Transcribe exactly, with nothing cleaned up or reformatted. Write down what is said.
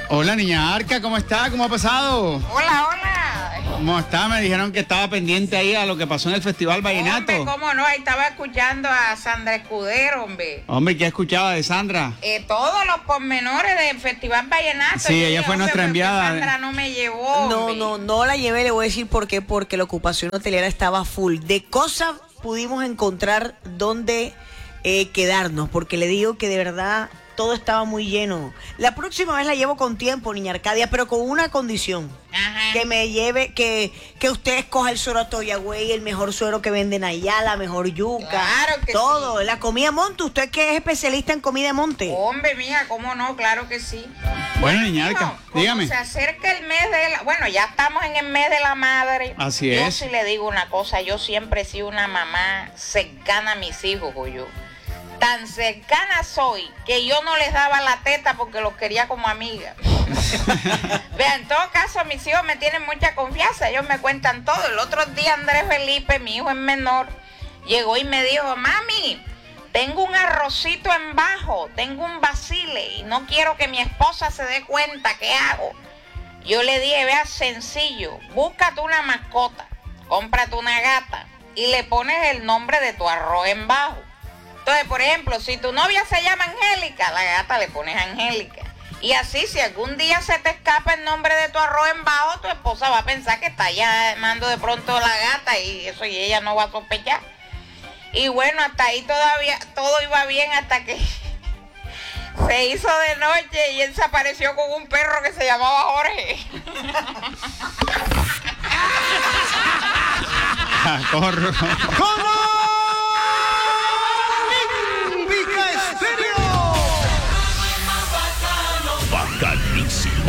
Hola, niña Arca, ¿cómo está? ¿Cómo ha pasado? Hola, hola. ¿Cómo está? Me dijeron que estaba pendiente ahí a lo que pasó en el Festival Vallenato. Hombre, ¿cómo no? Ahí estaba escuchando a Sandra Escudero, hombre. Hombre, ¿qué escuchaba de Sandra? Eh, todos los pormenores del Festival Vallenato. Sí, Yo ella dije, fue nuestra hombre, ¿por qué enviada. Sandra no me llevó, No, hombre? no, no la llevé, le voy a decir por qué, porque la ocupación hotelera estaba full. De cosas pudimos encontrar dónde eh, quedarnos, porque le digo que de verdad todo estaba muy lleno. La próxima vez la llevo con tiempo, niña Arcadia, pero con una condición. Ajá. Que me lleve, que, que usted escoja el suero Toyagüey, el mejor suero que venden allá, la mejor yuca. Claro que todo, sí. la comida monte, usted que es especialista en comida de monte. Hombre, mija, ¿cómo no? Claro que sí. Bueno, niña Mijo, Arca, como dígame. se acerca el mes de la... Bueno, ya estamos en el mes de la madre. Así yo es. sí le digo una cosa, yo siempre he sido una mamá cercana a mis hijos, yo. Tan cercana soy que yo no les daba la teta porque los quería como amiga. Vean, en todo caso, mis hijos me tienen mucha confianza, ellos me cuentan todo. El otro día Andrés Felipe, mi hijo es menor, llegó y me dijo, mami, tengo un arrocito en bajo, tengo un basile y no quiero que mi esposa se dé cuenta, ¿qué hago? Yo le dije, vea, sencillo, búscate una mascota, cómprate una gata y le pones el nombre de tu arroz en bajo. Entonces, por ejemplo, si tu novia se llama Angélica, a la gata le pones Angélica. Y así, si algún día se te escapa el nombre de tu arroz en bajo, tu esposa va a pensar que está llamando de pronto la gata y eso, y ella no va a sospechar. Y bueno, hasta ahí todavía todo iba bien hasta que se hizo de noche y él se apareció con un perro que se llamaba Jorge. Corro. Bacanísimo.